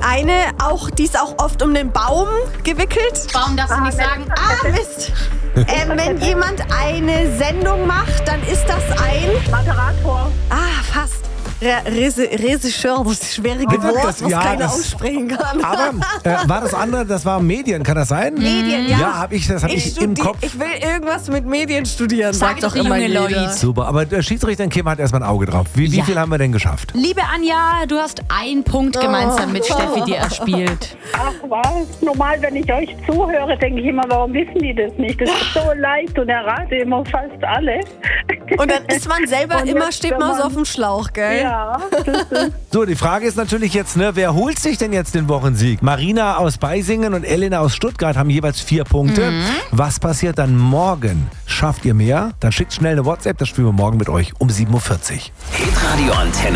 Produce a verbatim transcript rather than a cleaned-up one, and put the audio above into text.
eine, auch, die ist auch oft um den Baum gewickelt. Baum darfst du nicht sagen. Ah, Mist. Ähm, wenn jemand eine Sendung macht, dann ist das ein... Moderator. Ah, fast. Re Rese Regisseur, das schwierige Bitte, Wort, das- was ja, keiner das- aussprechen kann. Aber äh, war das andere, das war Medien, kann das sein? Medien, ja. Ja, hab ich, das habe ich, im studi- Kopf. Ich will irgendwas mit Medien studieren, Sag sagt doch doch immer junge jeder. Leute. Super, aber der Schiedsrichter Kim hat erstmal ein Auge drauf. Wie, wie Ja. viel haben wir denn geschafft? Liebe Anja, du hast einen Punkt gemeinsam mit Steffi dir erspielt. Ach was, normal, wenn ich euch zuhöre, denke ich immer, warum wissen die das nicht? Das ist so leicht und errate immer fast alle. Und dann ist man selber Und immer, jetzt, steht wenn man so man- auf dem Schlauch, gell? Ja, das ist So, die Frage ist natürlich jetzt, ne, wer holt sich denn jetzt den Wochensieg? Marina aus Beisingen und Elena aus Stuttgart haben jeweils vier Punkte. Was passiert dann morgen? Schafft ihr mehr? Dann schickt schnell eine WhatsApp, das spielen wir morgen mit euch um sieben Uhr vierzig. Hitradio Antenne.